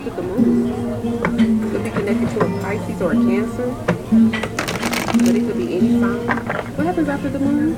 after the moon? It could be connected to a Pisces or a Cancer, but it could be any sign. What happens after the moon?